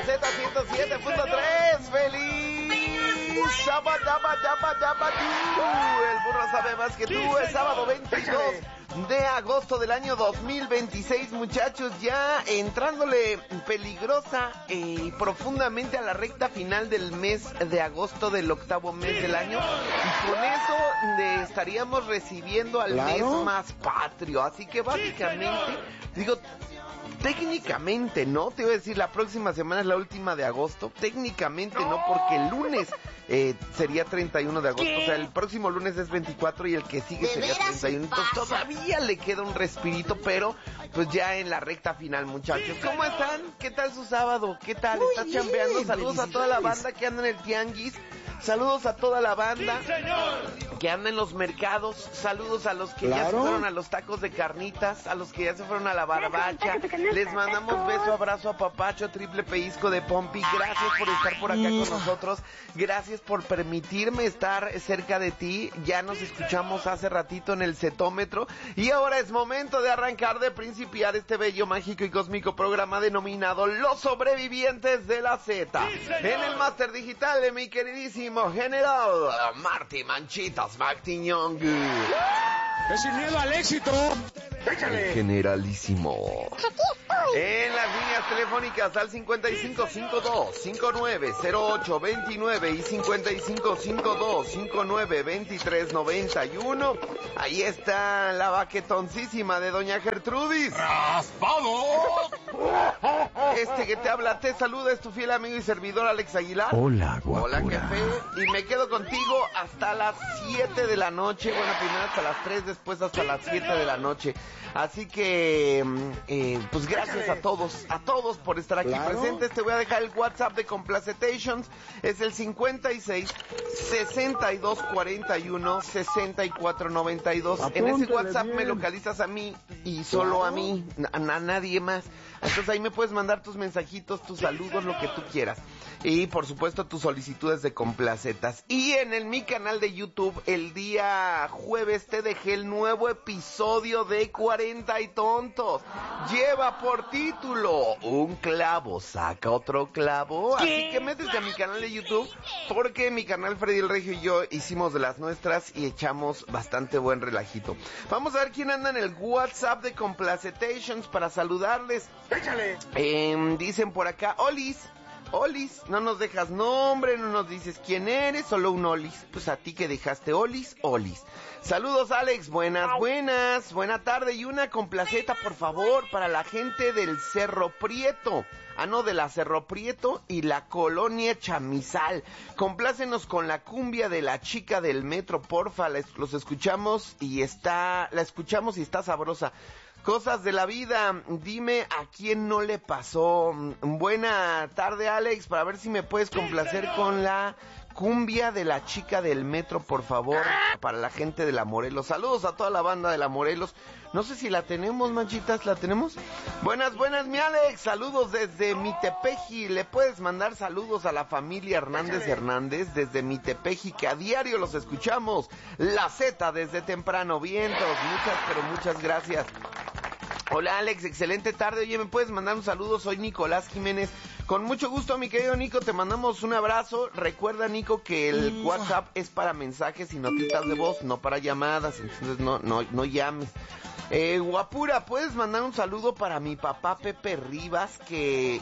Z 107.3. ¡Feliz Shabadabadabadabadú! El burro sabe más que tú. Es sábado 22 de agosto del año 2026, muchachos, ya entrándole peligrosa y profundamente a la recta final del mes de agosto, del octavo mes del año, y con eso estaríamos recibiendo al mes más patrio. Así que básicamente, digo, técnicamente no, te iba a decir la próxima semana es la última de agosto, técnicamente no, porque el lunes sería 31 de agosto, o sea, el próximo lunes es 24 y el que sigue sería 31, entonces todavía le queda un respirito, pero pues ya en la recta final, muchachos. ¿Cómo están? ¿Qué tal su sábado? ¿Qué tal? ¿Estás chambeando? Saludos a toda la banda que anda en el tianguis. Saludos a toda la banda que anda en los mercados. Saludos a los que ya se fueron a los tacos de carnitas, a los que ya se fueron a la barbacha. Les mandamos beso, abrazo, apapacho, triple pellizco de pompi. Gracias por estar por acá con nosotros. Gracias por permitirme estar cerca de ti. Ya nos escuchamos hace ratito en el cetómetro y ahora es momento de arrancar, de principiar este bello, mágico y cósmico programa denominado Los Sobrevivientes de la Z. En el máster digital de mi queridísimo General Marty Manchitas Martiñón. Es sin miedo al éxito. El generalísimo. En las líneas telefónicas al 5552-590829 y 5552-592391. Ahí está la baquetoncísima de doña Gertrudis. ¡Raspado! Este que te habla, te saluda, es tu fiel amigo y servidor Alex Aguilar. Hola, guapura. Hola, jefe. Y me quedo contigo hasta las 7 de la noche. Bueno, primero hasta las 3, después hasta las 7 de la noche. Así que, pues gracias a todos por estar aquí presentes. Te voy a dejar el WhatsApp de Complacetations. Es el 56 62 41 64 92. En ese WhatsApp me localizas a mí y solo a mí, a nadie más. Entonces ahí me puedes mandar tus mensajitos, tus saludos, lo que tú quieras. Y por supuesto tus solicitudes de complacetas. Y en mi canal de YouTube el día jueves te dejé el nuevo episodio de 40 y tontos. Lleva por título Un clavo saca otro clavo. Así que métete a mi canal de YouTube, porque mi canal Freddy el Regio y yo hicimos de las nuestras y echamos bastante buen relajito. Vamos a ver quién anda en el WhatsApp de Complacetations para saludarles. ¡Échale! Dicen por acá, Olis, no nos dejas nombre, no nos dices quién eres, solo un Olis. Pues a ti que dejaste Olis. Saludos, Alex, buena tarde y una complaceta, por favor, para la gente del Cerro Prieto. De la Cerro Prieto y la Colonia Chamizal. Complácenos con la cumbia de la chica del metro, porfa, los escuchamos y la escuchamos y está sabrosa. Cosas de la vida, dime a quién no le pasó. Buena tarde, Alex, para ver si me puedes complacer con la cumbia de la chica del metro, por favor, para la gente de la Morelos. Saludos a toda la banda de la Morelos. No sé si la tenemos, manchitas, ¿la tenemos? Buenas, mi Alex, saludos desde Mitepeji. Le puedes mandar saludos a la familia Hernández desde Mitepeji, que a diario los escuchamos. La Z desde temprano, vientos, muchas gracias. Hola, Alex, excelente tarde. Oye, ¿me puedes mandar un saludo? Soy Nicolás Jiménez. Con mucho gusto, mi querido Nico, te mandamos un abrazo. Recuerda, Nico, que el WhatsApp es para mensajes y notitas de voz, no para llamadas, entonces no llames. Guapura, ¿puedes mandar un saludo para mi papá Pepe Rivas, que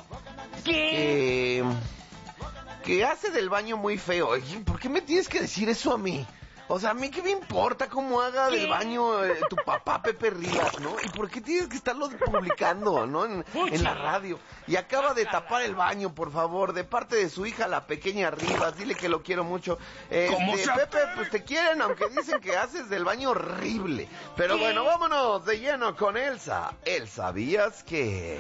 hace del baño muy feo? ¿Por qué me tienes que decir eso a mí? O sea, a mí qué me importa cómo haga del baño tu papá Pepe Rivas, ¿no? ¿Y por qué tienes que estarlo publicando, no? En la radio. Y acaba de tapar el baño, por favor, de parte de su hija, la pequeña Rivas. Dile que lo quiero mucho. Pepe, pues te quieren, aunque dicen que haces del baño horrible. Pero bueno, vámonos de lleno con Elsa. ¿Sabías que...?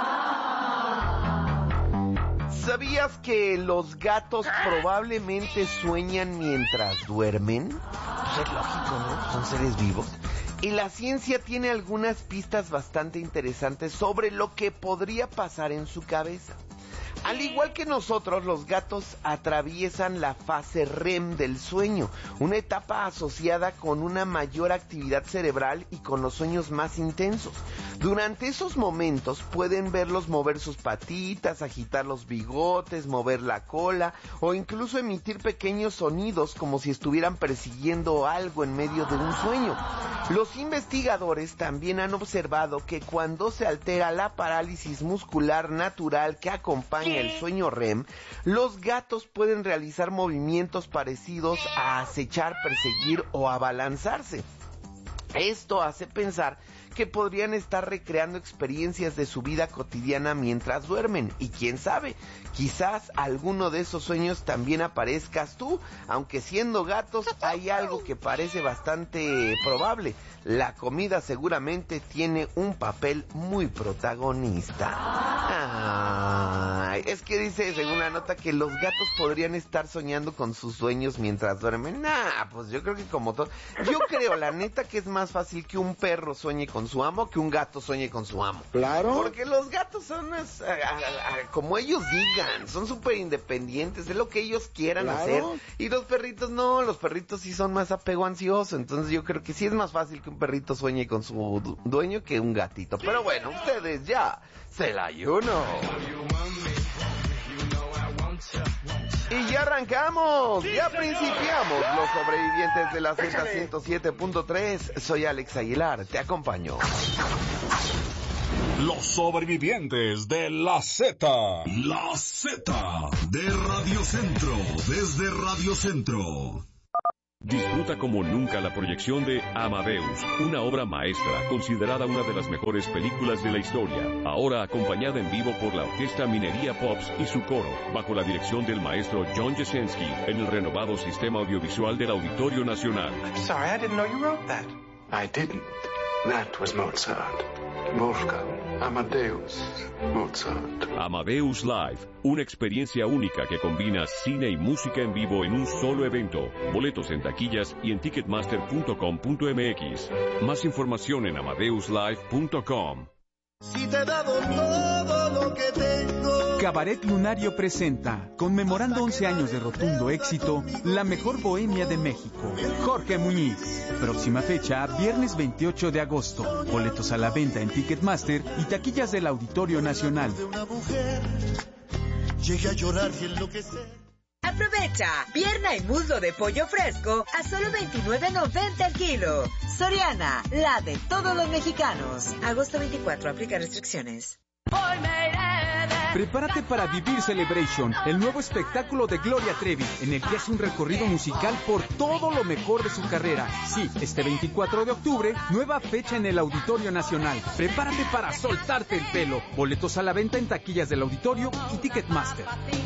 ¿Sabías que los gatos probablemente sueñan mientras duermen? Pues es lógico, ¿no? Son seres vivos. Y la ciencia tiene algunas pistas bastante interesantes sobre lo que podría pasar en su cabeza. Al igual que nosotros, los gatos atraviesan la fase REM del sueño, una etapa asociada con una mayor actividad cerebral y con los sueños más intensos. Durante esos momentos pueden verlos mover sus patitas, agitar los bigotes, mover la cola o incluso emitir pequeños sonidos como si estuvieran persiguiendo algo en medio de un sueño. Los investigadores también han observado que cuando se altera la parálisis muscular natural que acompaña el sueño REM, los gatos pueden realizar movimientos parecidos a acechar, perseguir o abalanzarse. Esto hace pensar que podrían estar recreando experiencias de su vida cotidiana mientras duermen. Y quién sabe, quizás alguno de esos sueños también aparezcas tú, aunque siendo gatos hay algo que parece bastante probable. La comida seguramente tiene un papel muy protagonista. Ay, es que dice, según la nota, que los gatos podrían estar soñando con sus sueños mientras duermen. Pues yo creo que como todo. Yo creo, la neta, que es más fácil que un perro sueñe con su amo que un gato sueñe con su amo. Claro. Porque los gatos son como ellos digan, son súper independientes, es lo que ellos quieran hacer. Y los perritos no, los perritos sí son más apego ansioso. Entonces yo creo que sí es más fácil que un perrito sueñe con su dueño que un gatito. Pero bueno, ustedes ya se la ayuno. Y ya arrancamos, ya principiamos los sobrevivientes de la Z107.3. Soy Alex Aguilar, te acompaño. Los sobrevivientes de la Z. La Z de Radio Centro, desde Radio Centro. Disfruta como nunca la proyección de Amadeus, una obra maestra considerada una de las mejores películas de la historia, ahora acompañada en vivo por la Orquesta Minería Pops y su coro, bajo la dirección del maestro John Jasinski, en el renovado sistema audiovisual del Auditorio Nacional. I'm sorry, I didn't know you wrote that. I didn't. That was Mozart. Wolfgang Amadeus Mozart. Amadeus Live, una experiencia única que combina cine y música en vivo en un solo evento. Boletos en taquillas y en ticketmaster.com.mx. Más información en amadeuslive.com. Si te he dado todo lo que tengo. Cabaret Lunario presenta, conmemorando 11 años de rotundo éxito, la mejor bohemia de México. Jorge Muñiz. Próxima fecha, viernes 28 de agosto. Boletos a la venta en Ticketmaster y taquillas del Auditorio Nacional. Llegué a llorar y enloquecer. Aprovecha, pierna y muslo de pollo fresco a solo $29.90 el kilo. Soriana, la de todos los mexicanos. Agosto 24, aplica restricciones. Prepárate para vivir Celebration, el nuevo espectáculo de Gloria Trevi, en el que hace un recorrido musical por todo lo mejor de su carrera. Sí, este 24 de octubre, nueva fecha en el Auditorio Nacional. Prepárate para soltarte el pelo. Boletos a la venta en taquillas del Auditorio y Ticketmaster.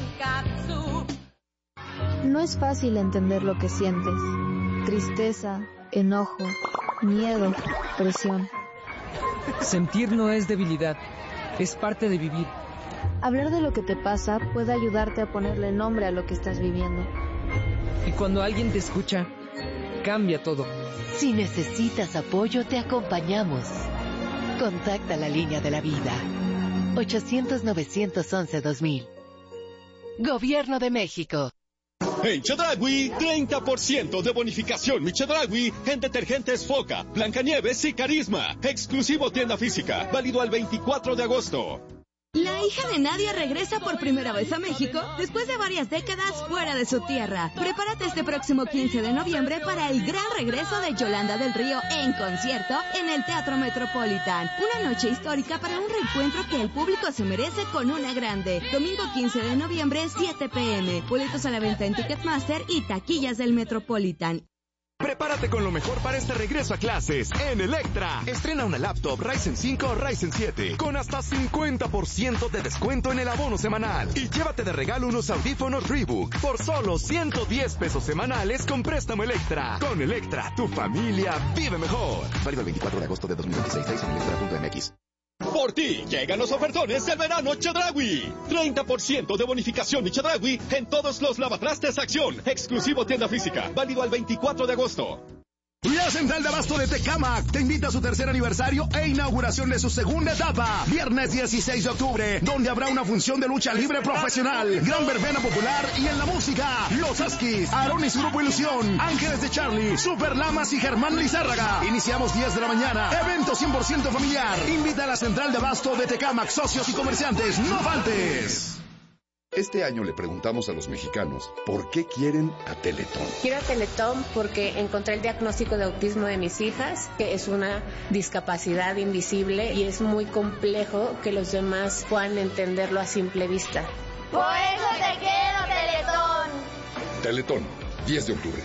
No es fácil entender lo que sientes. Tristeza, enojo, miedo, presión. Sentir no es debilidad, es parte de vivir. Hablar de lo que te pasa puede ayudarte a ponerle nombre a lo que estás viviendo. Y cuando alguien te escucha, cambia todo. Si necesitas apoyo, te acompañamos. Contacta la línea de la vida. 800-911-2000. Gobierno de México. En Chedraui, 30% de bonificación mi Chedraui en detergentes Foca, Blancanieves y Carisma. Exclusivo tienda física, válido al 24 de agosto. La hija de Nadia regresa por primera vez a México después de varias décadas fuera de su tierra. Prepárate este próximo 15 de noviembre para el gran regreso de Yolanda del Río en concierto en el Teatro Metropolitan. Una noche histórica para un reencuentro que el público se merece con una grande. Domingo 15 de noviembre, 7 p.m. Boletos a la venta en Ticketmaster y taquillas del Metropolitan. Prepárate con lo mejor para este regreso a clases en Electra. Estrena una laptop Ryzen 5 o Ryzen 7 con hasta 50% de descuento en el abono semanal. Y llévate de regalo unos audífonos Reebok por solo 110 pesos semanales con préstamo Electra. Con Electra, tu familia vive mejor. Válido el 24 de agosto de 2026. En electra.mx. Por ti, llegan los ofertones del verano Chedraui. 30% de bonificación y Chedraui en todos los lavatrastes Acción. Exclusivo tienda física, válido al 24 de agosto. La Central de Abasto de Tecámac te invita a su tercer aniversario e inauguración de su segunda etapa. Viernes 16 de octubre, donde habrá una función de lucha libre profesional, gran verbena popular y en la música, Los Askis, Aarón y su grupo Ilusión, Ángeles de Charlie, Super Lamas y Germán Lizárraga. Iniciamos 10 de la mañana. Evento 100% familiar. Invita a la Central de Abasto de Tecámac, socios y comerciantes. ¡No faltes! Este año le preguntamos a los mexicanos por qué quieren a Teletón. Quiero a Teletón porque encontré el diagnóstico de autismo de mis hijas, que es una discapacidad invisible y es muy complejo que los demás puedan entenderlo a simple vista. Por eso te quiero, Teletón. Teletón, 10 de octubre.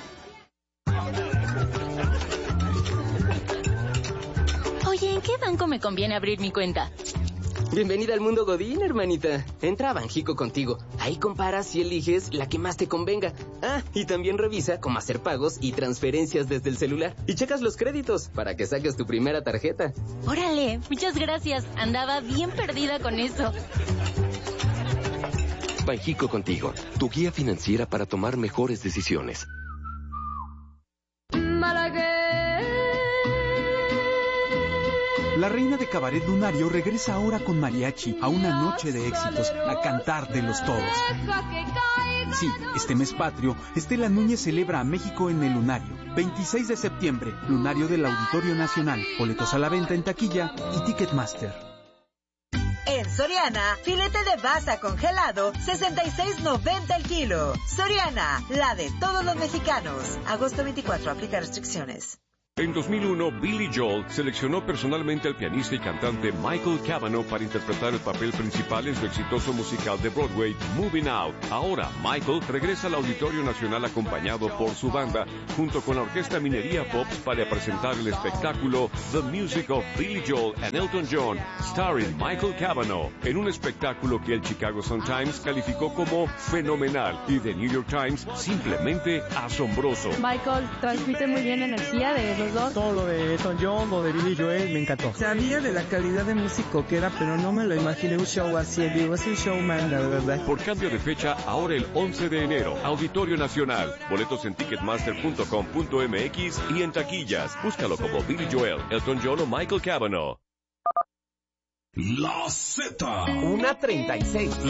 Oye, ¿en qué banco me conviene abrir mi cuenta? Bienvenida al mundo Godín, hermanita. Entra a Banjico Contigo. Ahí comparas y eliges la que más te convenga. Ah, y también revisa cómo hacer pagos y transferencias desde el celular. Y checas los créditos para que saques tu primera tarjeta. Órale, muchas gracias. Andaba bien perdida con eso. Banjico Contigo, tu guía financiera para tomar mejores decisiones. La reina de Cabaret Lunario regresa ahora con mariachi a una noche de éxitos, a cantar de los todos. Sí, este mes patrio, Estela Núñez celebra a México en el Lunario. 26 de septiembre, Lunario del Auditorio Nacional. Boletos a la venta en taquilla y Ticketmaster. En Soriana, filete de basa congelado, $66.90 el kilo. Soriana, la de todos los mexicanos. Agosto 24, aplica restricciones. En 2001, Billy Joel seleccionó personalmente al pianista y cantante Michael Cavanaugh para interpretar el papel principal en su exitoso musical de Broadway, Moving Out. Ahora, Michael regresa al Auditorio Nacional acompañado por su banda, junto con la Orquesta Minería Pops, para presentar el espectáculo The Music of Billy Joel and Elton John, starring Michael Cavanaugh, en un espectáculo que el Chicago Sun-Times calificó como fenomenal y The New York Times simplemente asombroso. Michael transmite muy bien energía de los dos. Todo lo de Elton John, lo de Billy Joel, me encantó. Sabía de la calidad de músico que era, pero no me lo imaginé un show así. Digo, es un showman, la verdad. Por cambio de fecha, ahora el 11 de enero, Auditorio Nacional. Boletos en ticketmaster.com.mx y en taquillas. Búscalo como Billy Joel, Elton John o Michael Cavanaugh. La Z. 1:36.